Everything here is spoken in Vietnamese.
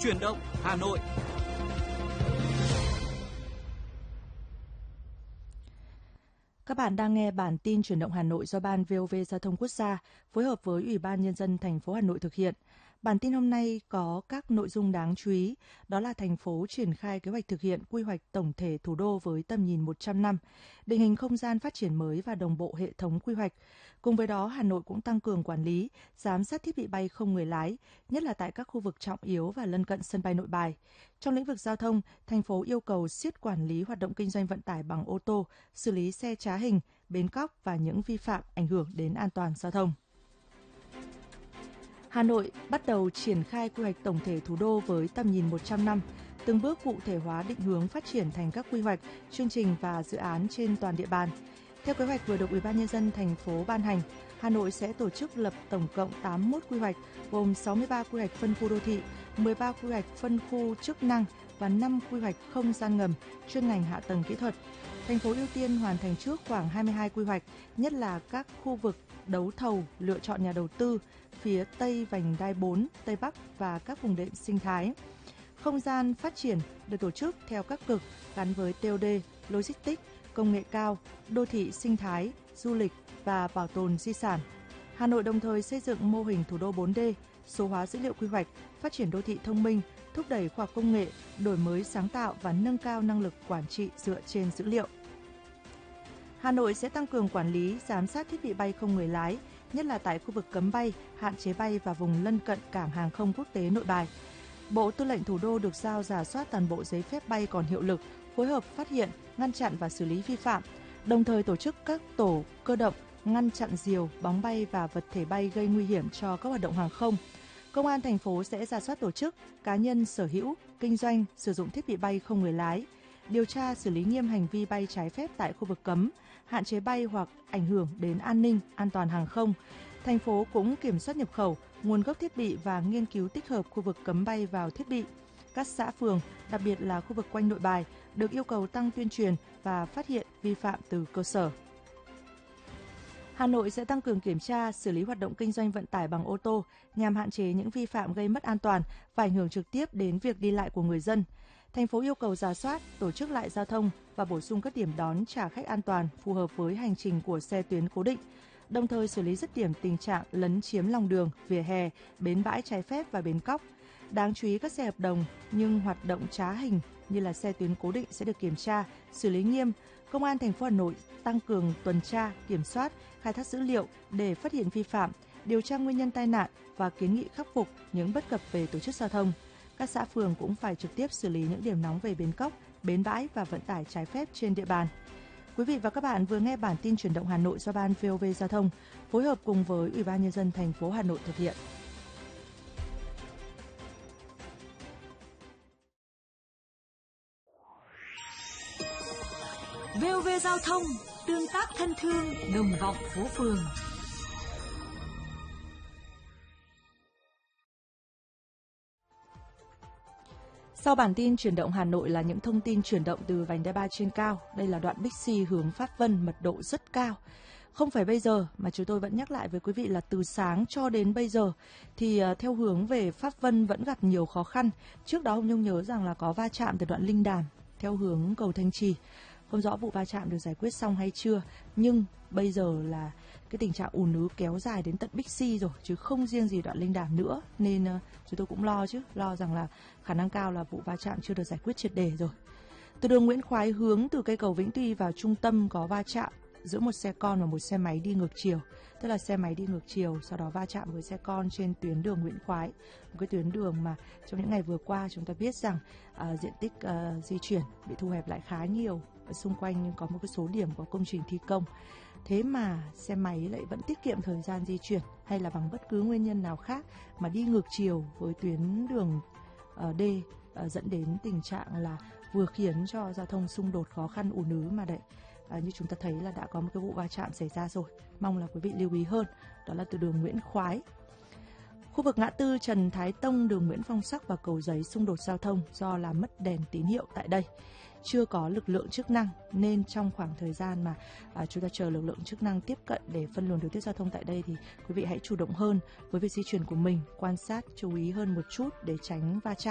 Chuyển động Hà Nội. Các bạn đang nghe bản tin Chuyển động Hà Nội do Ban VOV Giao thông Quốc gia phối hợp với Ủy ban Nhân dân thành phố Hà Nội thực hiện. Bản tin hôm nay có các nội dung đáng chú ý, đó là thành phố triển khai kế hoạch thực hiện quy hoạch tổng thể thủ đô với tầm nhìn 100 năm, định hình không gian phát triển mới và đồng bộ hệ thống quy hoạch. Cùng với đó, Hà Nội cũng tăng cường quản lý, giám sát thiết bị bay không người lái, nhất là tại các khu vực trọng yếu và lân cận sân bay Nội Bài. Trong lĩnh vực giao thông, thành phố yêu cầu siết quản lý hoạt động kinh doanh vận tải bằng ô tô, xử lý xe trá hình, bến cóc và những vi phạm ảnh hưởng đến an toàn giao thông. Hà Nội bắt đầu triển khai quy hoạch tổng thể thủ đô với tầm nhìn 100 năm, từng bước cụ thể hóa định hướng phát triển thành các quy hoạch, chương trình và dự án trên toàn địa bàn. Theo kế hoạch vừa được Ủy ban Nhân dân thành phố ban hành, Hà Nội sẽ tổ chức lập tổng cộng 81 quy hoạch, gồm 63 quy hoạch phân khu đô thị, 13 quy hoạch phân khu chức năng và 5 quy hoạch không gian ngầm, chuyên ngành hạ tầng kỹ thuật. Thành phố ưu tiên hoàn thành trước khoảng 22 quy hoạch, nhất là các khu vực đấu thầu, lựa chọn nhà đầu tư, phía Tây vành đai 4, Tây Bắc và các vùng đệm sinh thái. Không gian phát triển được tổ chức theo các cực gắn với TOD, Logistics, công nghệ cao, đô thị sinh thái, du lịch và bảo tồn di sản. Hà Nội đồng thời xây dựng mô hình thủ đô 4D, số hóa dữ liệu quy hoạch, phát triển đô thị thông minh, thúc đẩy khoa học công nghệ, đổi mới sáng tạo và nâng cao năng lực quản trị dựa trên dữ liệu. Hà Nội sẽ tăng cường quản lý, giám sát thiết bị bay không người lái, nhất là tại khu vực cấm bay, hạn chế bay và vùng lân cận cảng hàng không quốc tế Nội Bài. Bộ Tư lệnh Thủ đô được giao rà soát toàn bộ giấy phép bay còn hiệu lực, phối hợp phát hiện, ngăn chặn và xử lý vi phạm, đồng thời tổ chức các tổ cơ động ngăn chặn diều, bóng bay và vật thể bay gây nguy hiểm cho các hoạt động hàng không. Công an thành phố sẽ rà soát tổ chức, cá nhân sở hữu, kinh doanh, sử dụng thiết bị bay không người lái, điều tra xử lý nghiêm hành vi bay trái phép tại khu vực cấm, hạn chế bay hoặc ảnh hưởng đến an ninh, an toàn hàng không. Thành phố cũng kiểm soát nhập khẩu, nguồn gốc thiết bị và nghiên cứu tích hợp khu vực cấm bay vào thiết bị. Các xã phường, đặc biệt là khu vực quanh Nội Bài, được yêu cầu tăng tuyên truyền và phát hiện vi phạm từ cơ sở. Hà Nội sẽ tăng cường kiểm tra, xử lý hoạt động kinh doanh vận tải bằng ô tô nhằm hạn chế những vi phạm gây mất an toàn và ảnh hưởng trực tiếp đến việc đi lại của người dân. Thành phố yêu cầu rà soát, tổ chức lại giao thông và bổ sung các điểm đón trả khách an toàn phù hợp với hành trình của xe tuyến cố định, đồng thời xử lý dứt điểm tình trạng lấn chiếm lòng đường, vỉa hè, bến bãi trái phép và bến cóc. Đáng chú ý, các xe hợp đồng nhưng hoạt động trá hình như là xe tuyến cố định sẽ được kiểm tra, xử lý nghiêm. Công an thành phố Hà Nội tăng cường tuần tra, kiểm soát, khai thác dữ liệu để phát hiện vi phạm, điều tra nguyên nhân tai nạn và kiến nghị khắc phục những bất cập về tổ chức giao thông. Các xã phường cũng phải trực tiếp xử lý những điểm nóng về bến cóc, bến bãi và vận tải trái phép trên địa bàn. Quý vị và các bạn vừa nghe bản tin Chuyển động Hà Nội do Ban VOV Giao thông phối hợp cùng với Ủy ban Nhân dân thành phố Hà Nội thực hiện. VOV Giao thông, tương tác thân thương, đồng vọng phố phường. Sau bản tin Chuyển động Hà Nội là những thông tin chuyển động từ vành đai 3 trên cao. Đây là đoạn Bixi hướng Pháp Vân, mật độ rất cao. Không phải bây giờ mà chúng tôi vẫn nhắc lại với quý vị là từ sáng cho đến bây giờ thì theo hướng về Pháp Vân vẫn gặp nhiều khó khăn. Trước đó Hồng Nhung nhớ rằng là có va chạm từ đoạn Linh Đàm theo hướng cầu Thanh Trì. Không rõ vụ va chạm được giải quyết xong hay chưa, nhưng bây giờ là cái tình trạng ùn ứ kéo dài đến tận Bixi rồi, chứ không riêng gì đoạn Linh Đàm nữa, nên chúng tôi cũng lo rằng là khả năng cao là vụ va chạm chưa được giải quyết triệt để rồi. Từ đường Nguyễn Khoái hướng từ cây cầu Vĩnh Tuy vào trung tâm có va chạm giữa một xe con và một xe máy đi ngược chiều, tức là xe máy đi ngược chiều sau đó va chạm với xe con trên tuyến đường Nguyễn Khoái, một cái tuyến đường mà trong những ngày vừa qua chúng ta biết rằng diện tích di chuyển bị thu hẹp lại khá nhiều, ở xung quanh có một cái số điểm có công trình thi công. Thế mà xe máy lại vẫn tiết kiệm thời gian di chuyển, hay là bằng bất cứ nguyên nhân nào khác mà đi ngược chiều với tuyến đường D, dẫn đến tình trạng là vừa khiến cho giao thông xung đột khó khăn ùn ứ mà như chúng ta thấy là đã có một cái vụ va chạm xảy ra rồi. Mong là quý vị lưu ý hơn, đó là từ đường Nguyễn Khoái. Khu vực ngã tư Trần Thái Tông, đường Nguyễn Phong Sắc và Cầu Giấy xung đột giao thông do làm mất đèn tín hiệu tại đây. Chưa có lực lượng chức năng nên trong khoảng thời gian mà chúng ta chờ lực lượng chức năng tiếp cận để phân luồng điều tiết giao thông tại đây thì quý vị hãy chủ động hơn với việc di chuyển của mình, quan sát, chú ý hơn một chút để tránh va chạm.